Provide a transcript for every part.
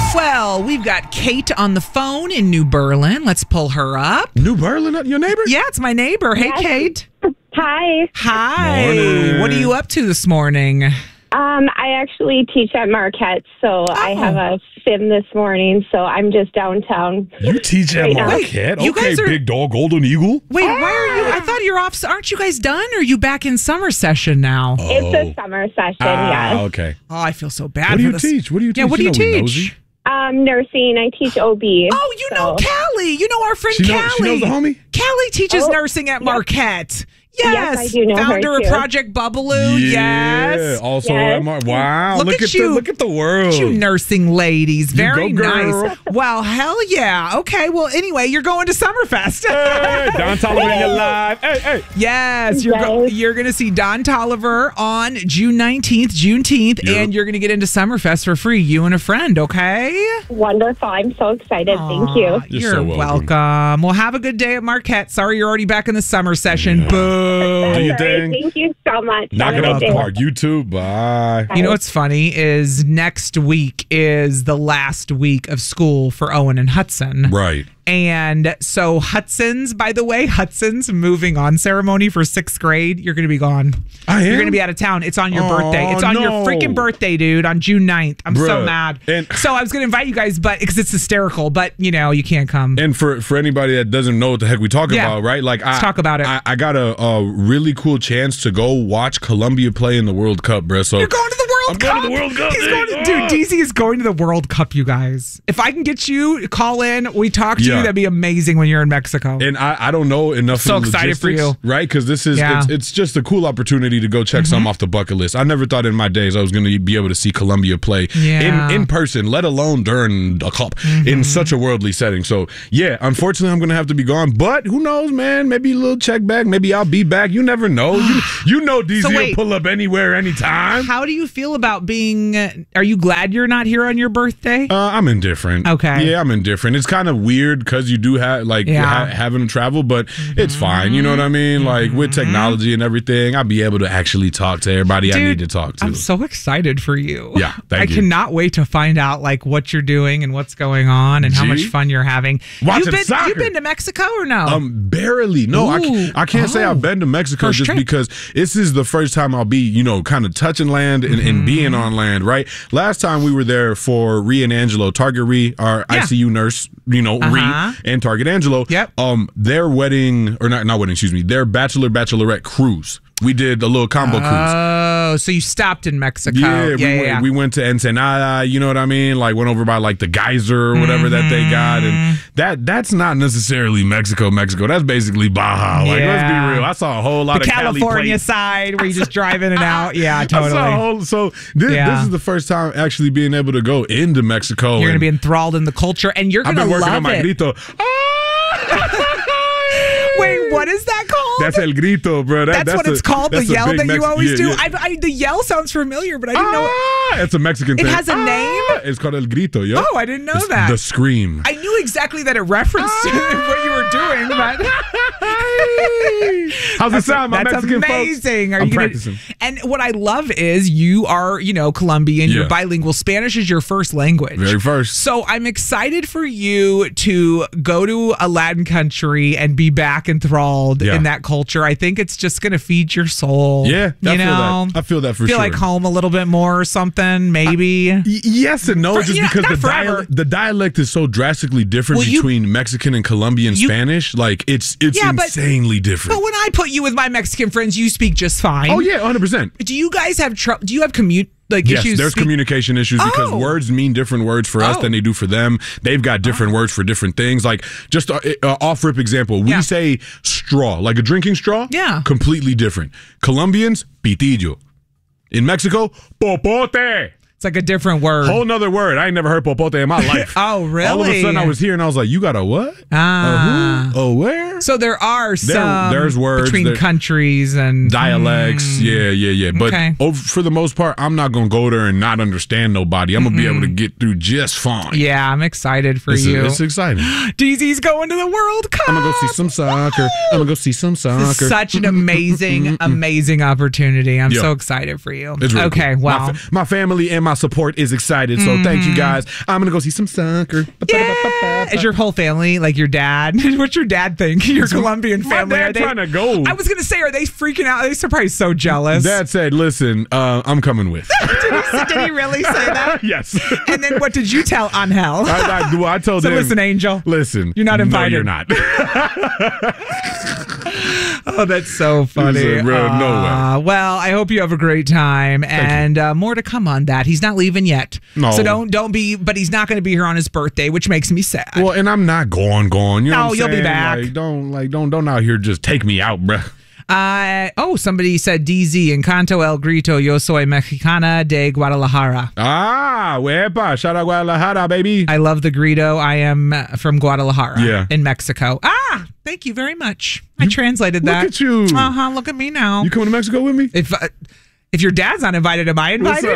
Well, we've got Kate on the phone in New Berlin. Let's pull her up. New Berlin, your neighbor? Yeah, it's my neighbor. Hey, Yes. Kate. Hi. Hi. Morning. What are you up to this morning? I actually teach at Marquette, so I have a sim this morning, so I'm just downtown. You teach at Right now. Marquette? Wait, you Okay, guys are- big dog, golden eagle. Wait, why are you? I thought you're off. Aren't you guys done? Or are you back in summer session now? Oh, It's a summer session, yes. Okay. I feel so bad. What do for you this. teach? What do you teach? Yeah, what do you know we teach? nosy. Nursing. I teach OB. Oh, you know Callie. You know our friend She Callie. knows the homie? Callie teaches Oh, nursing at Marquette. Yes, I do know her, Founder of too. Project Bubaloo. Yes. Also, Yes. wow. Look at you. Look at the world. You nursing ladies. Very go, girl. nice. Well, hell yeah. Okay, well, anyway, you're going to Summerfest. Hey, Don Tolliver in your live. Hey. Yes, Yes. you're going to see Don Tolliver on June 19th, Juneteenth, Yep. and you're going to get into Summerfest for free, you and a friend, okay? Wonderful. I'm so excited. Thank you. Aw, You're You're so welcome. Well, have a good day at Marquette. Sorry you're already back in the summer session. Boo. Do your All right, thing. thank you so much. Knock Have it a off good the day. park. You too. Bye. You know what's funny is next week is the last week of school for Owen and Hudson. Right. And so Hudson's moving on ceremony for 6th grade. You're going to be gone. I am? You're going to be out of town. It's on your Oh, birthday. It's on your no. freaking birthday, dude, on June 9th. I'm so Bruh. mad. And- So I was going to invite you guys, but because it's hysterical, but you can't come. And for anybody that doesn't know what the heck we talking Yeah. about, right? Like, Let's talk about it. I got a really cool chance to go watch Colombia play in the World Cup, bro. So You're going to the World I'm Cup. going to the World Cup, He's dude. going to, dude, DZ is going to the World Cup, you guys. If I can get you, call in, we talk to you, Yeah. that'd be amazing when you're in Mexico. And I don't know enough. So of the excited for logistics, you. right? Because this is Yeah. it's just a cool opportunity to go check something off the bucket list. I never thought in my days I was going to be able to see Colombia play Yeah. in person, let alone during a cup in such a worldly setting. So yeah, unfortunately, I'm going to have to be gone. But who knows, man? Maybe a little check back. Maybe I'll be back. You never know. you know, DZ So will wait. pull up anywhere, anytime. How do you feel about being, are you glad you're not here on your birthday? I'm indifferent. Okay. Yeah, I'm indifferent. It's kind of weird because you do have having to travel, but it's fine. You know what I mean? Like with technology and everything, I'll be able to actually talk to everybody I Dude, need to talk to. I'm so excited for you. Yeah, thank I you. cannot wait to find out like what you're doing and what's going on and how Gee. much fun you're having. Watching You've soccer. been to Mexico or no? Barely. No, Ooh. I can't say Oh. I've been to Mexico First just trip. because this is the first time I'll be, kind of touching land and being on land, right? Last time we were there for Rhea and Angelo, Target Rhea, our Yeah. ICU nurse, Rhea and Target Angelo. Yep. Their wedding, or not wedding, excuse me, their bachelorette cruise. We did a little combo cruise. Oh, so you stopped in Mexico. Yeah, we went to Ensenada, you know what I mean? Like went over by like the geyser or whatever that they got. And that's not necessarily Mexico. That's basically Baja. Like, let's be Yeah. real. I saw a whole lot The of Cali California plates. side where you just drive in and out. Yeah, I saw a totally. whole, so this is the first time actually being able to go into Mexico. You're going to and be enthralled in the culture and you're I've going to been working love on my it. grito. Wait, what is that called? That's el grito, bro. That's what it's called, the that's a yell big that you Mex- always do. yeah. The yell sounds familiar, but I didn't know. It's a Mexican thing. It has a name? It's called el grito, yo. Oh, I didn't know It's that. The scream. I knew exactly that it referenced what you were doing, but How's it sound, my that's Mexican amazing. folks? Are I'm you gonna- practicing. And what I love is you are, Colombian. You're Yeah. bilingual. Spanish is your first language. Very first. So I'm excited for you to go to a Latin country and be back enthralled Yeah. in that culture. I think it's just going to feed your soul. Yeah, I feel that. I feel that for feel sure. like home a little bit more or something, maybe. Yes and no, just because not the forever. the dialect is so drastically different Well, you- between Mexican and Colombian Spanish. Like it's Yeah, but- insanely different. But when I put you with my Mexican friends, you speak just fine. Oh yeah, 100%. Do you guys have trouble? Do you have Yes, issues? there's communication issues because Oh. words mean different words for us Oh. than they do for them. They've got different words for different things. Like just off-rip example, we Yeah. say straw, like a drinking straw. Yeah. Completely different. Colombians, pitillo. In Mexico, popote. It's like a different word. Whole nother word. I ain't never heard popote in my life. Oh, really? All of a sudden I was here and I was like, you got a what? Ah. A who? A where? So there are some there's words between countries and dialects. Yeah. But Okay. for the most part, I'm not gonna go there and not understand nobody. I'm gonna be able to get through just fine. Yeah, I'm excited for you. It's exciting. DZ's going to the World Cup. I'm gonna go see some soccer. This is such an amazing, amazing opportunity. I'm so excited for you. It's really okay, cool. wow. My family and my support is excited. So thank you guys. I'm gonna go see some soccer. Yeah. Is your whole family like your dad? What's your dad think? Your Colombian family? My dad trying to go. I was gonna say, are they freaking out? Are they surprised? So jealous. Dad said, "Listen, I'm coming with." Did he really say that? Yes. And then what did you tell Angel? I told him. Listen, Angel. Listen, you're not invited. No, you're not. Oh, that's so funny. No way. Well, I hope you have a great time, and more to come on that. He's not leaving yet. No. So don't be. But he's not going to be here on his birthday, which makes me sad. Well, and I'm not gone. You know what I'm you'll be saying? back. Don't out here just take me out, bruh. Somebody said DZ Encanto El Grito, yo soy mexicana de Guadalajara. Wepa, shout out Guadalajara, baby. I love the grito. I am from Guadalajara in Mexico. Thank you very much. I translated that. Look at you. Look at me now. You coming to Mexico with me? If your dad's not invited, am I invited?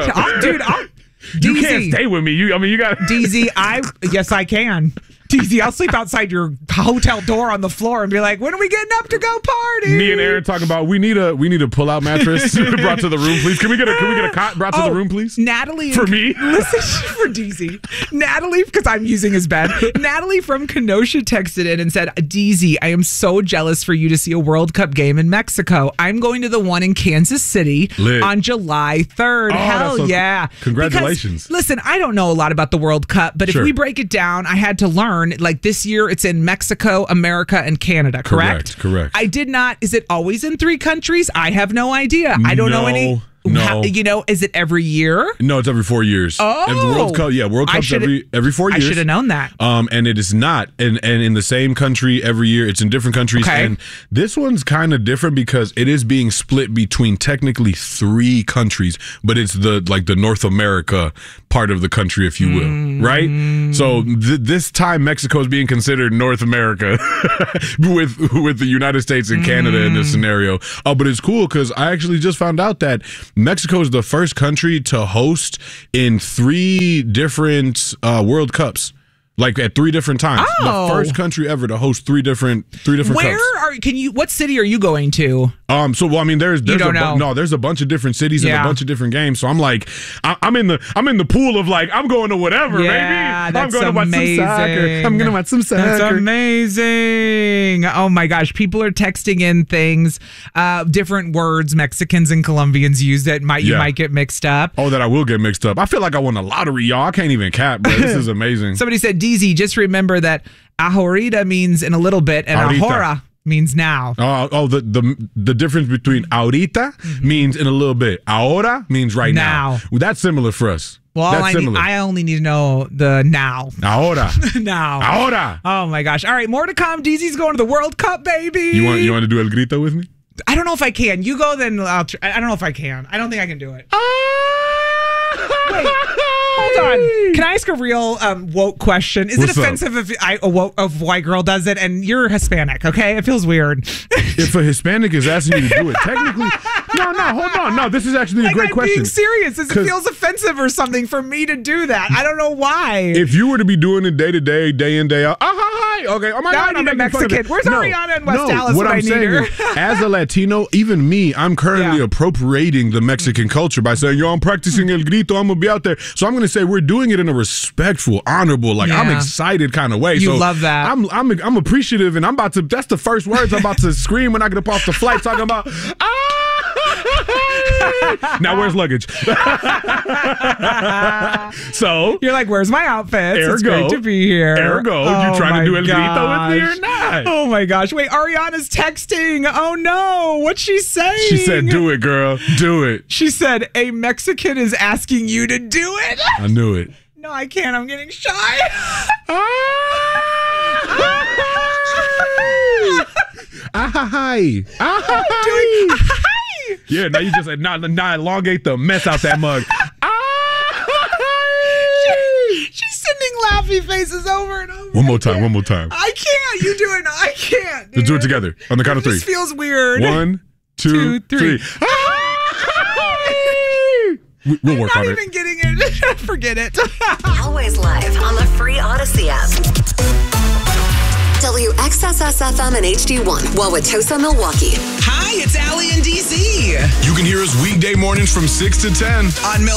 You can't stay with me. You got DZ, yes, I can. DZ, I'll sleep outside your hotel door on the floor and be like, when are we getting up to go party? Me and Aaron talking about we need a pull-out mattress brought to the room, please. Can we get a cot brought to the room, please? Natalie for me. Listen for DZ. Natalie, because I'm using his bed. Natalie from Kenosha texted in and said, DZ, I am so jealous for you to see a World Cup game in Mexico. I'm going to the one in Kansas City on July 3rd. Hell yeah. Congratulations. Because, listen, I don't know a lot about the World Cup, but if we break it down, I had to learn, like this year it's in Mexico, America, and Canada, correct? Correct. I did not, is it always in 3 countries? I have no idea. I don't know any. No. Is it every year? No, it's every 4 years. Oh. And the World Cup, World Cup's every 4 years. I should have known that. And it is not. And in the same country every year. It's in different countries. Okay. And this one's kind of different because it is being split between technically 3 countries, but it's the North America part of the country, if you will. Right? So this time Mexico is being considered North America with the United States and Canada in this scenario. But it's cool because I actually just found out that Mexico is the first country to host in 3 different World Cups. Like at 3 different times. Oh. The first country ever to host 3 different cups. What city are you going to? There's a bunch of different cities and a bunch of different games. So I'm like, I'm in the pool of like, I'm going to whatever, baby. I'm going to watch some soccer. I'm going to watch some soccer. That's amazing. Oh my gosh. People are texting in things, different words Mexicans and Colombians use that you might get mixed up. Oh, that I will get mixed up. I feel like I won a lottery, y'all. I can't even cap, bro. This is amazing. Somebody said, DZ, just remember that ahorita means in a little bit and ahora means now. The difference between ahorita means in a little bit. Ahora means right now. Well, that's similar for us. Well, I only need to know the now. Ahora. Now. Ahora. Oh my gosh. All right, more to come. DZ's going to the World Cup, baby. You want to do El Grito with me? I don't know if I can. You go, then I'll try. I don't know if I can. I don't think I can do it. Wait. Hold on. Can I ask a real woke question? Is What's it offensive if a white girl does it and you're Hispanic, okay? It feels weird. If a Hispanic is asking you to do it, technically... No, hold on. No, this is actually a great question. I'm being serious. It feels offensive or something for me to do that. I don't know why. If you were to be doing it day to day, day in, day out... hi. Okay. Oh my God, I'm a Mexican. Where's Ariana in West Dallas what when I'm I need saying her? Is, as a Latino, even me, I'm currently appropriating the Mexican culture by saying, I'm practicing El Grito, I'm going to be out there. So I'm going to say we're doing it in a respectful, honorable, I'm excited kind of way. You love that. I'm appreciative, and that's the first words I'm about to scream when I get up off the flight talking about, now where's luggage? So you're like, where's my outfit? It's ergo, great to be here. Ergo, you trying to do El Grito with me or not? Oh my gosh. Wait, Ariana's texting. Oh no. What's she saying? She said, do it, girl. Do it. She said, a Mexican is asking you to do it. I knew it. No, I can't. I'm getting shy. Hi. Yeah, now you just not elongate the mess out that mug. She's sending laughy faces over and over. One more time. I can't. You do it. I can't. Dude. Let's do it together on the count of 3. This feels weird. 1, 2, 3. We'll work on it. Not even getting it. Forget it. Always live on the free Odyssey app. WXSS-FM and HD1, Wauwatosa, Milwaukee. Hi, it's Allie in DC. You can hear us weekday mornings from 6 to 10 on